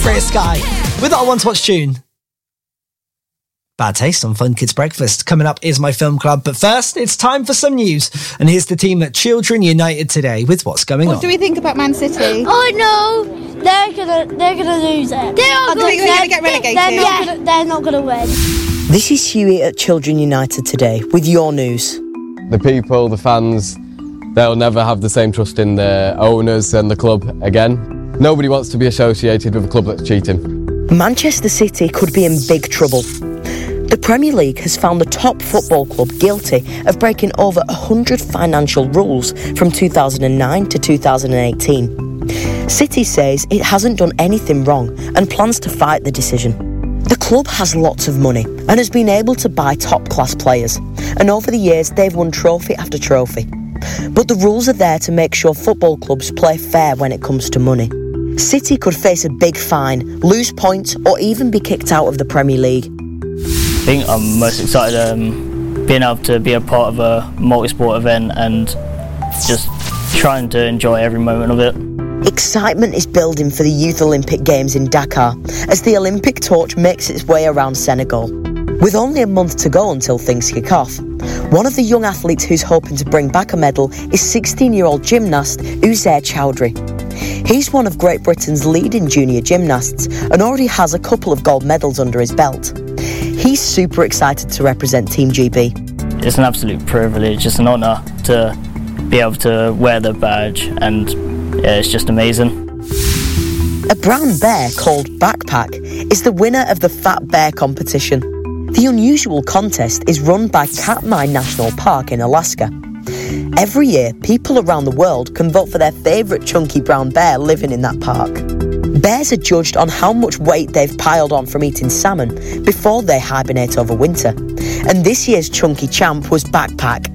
Freya Sky with our One to Watch tune. Bad Taste on Fun Kids Breakfast. Coming up is my film club, but first it's time for some news. And here's the team at Children United today with what's going on. What do we think about Man City? Oh no, they're gonna lose it. They're gonna get relegated. They're not gonna win. This is Huey at Children United today with your news. The people, the fans, they'll never have the same trust in the owners and the club again. Nobody wants to be associated with a club that's cheating. Manchester City could be in big trouble. The Premier League has found the top football club guilty of breaking over 100 financial rules from 2009 to 2018. City says it hasn't done anything wrong and plans to fight the decision. The club has lots of money and has been able to buy top-class players, and over the years they've won trophy after trophy. But the rules are there to make sure football clubs play fair when it comes to money. City could face a big fine, lose points, or even be kicked out of the Premier League. I think I'm most excited being able to be a part of a multi-sport event and just trying to enjoy every moment of it. Excitement is building for the Youth Olympic Games in Dakar as the Olympic torch makes its way around Senegal. With only a month to go until things kick off, one of the young athletes who's hoping to bring back a medal is 16-year-old gymnast Uzair Chowdhury. He's one of Great Britain's leading junior gymnasts and already has a couple of gold medals under his belt. He's super excited to represent Team GB. It's an absolute privilege, it's an honour to be able to wear the badge, and it's just amazing. A brown bear called Backpack is the winner of the Fat Bear competition. The unusual contest is run by Katmai National Park in Alaska. Every year, people around the world can vote for their favourite chunky brown bear living in that park. Bears are judged on how much weight they've piled on from eating salmon before they hibernate over winter. And this year's chunky champ was Backpack.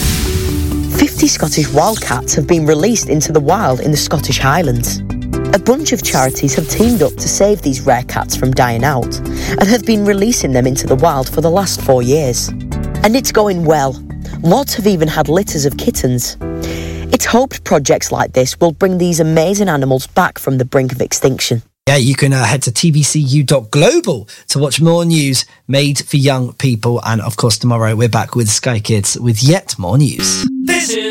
50 Scottish wildcats have been released into the wild in the Scottish Highlands. A bunch of charities have teamed up to save these rare cats from dying out and have been releasing them into the wild for the last 4 years. And it's going well. Lots have even had litters of kittens. It's hoped projects like this will bring these amazing animals back from the brink of extinction. Yeah, you can head to tvcu.global to watch more news made for young people. And of course, tomorrow we're back with Sky Kids with yet more news.